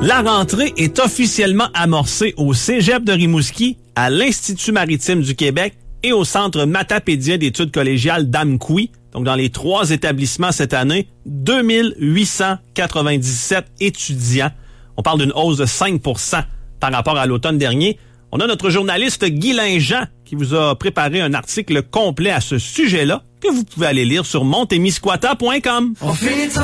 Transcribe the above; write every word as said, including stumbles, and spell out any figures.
La rentrée est officiellement amorcée au Cégep de Rimouski, à l'Institut maritime du Québec et au Centre matapédien d'études collégiales d'Amqui. Donc, dans les trois établissements cette année, deux mille huit cent quatre-vingt-dix-sept étudiants. On parle d'une hausse de cinq pour cent par rapport à l'automne dernier. On a notre journaliste Guy Linjean qui vous a préparé un article complet à ce sujet-là que vous pouvez aller lire sur montémiscouata point com.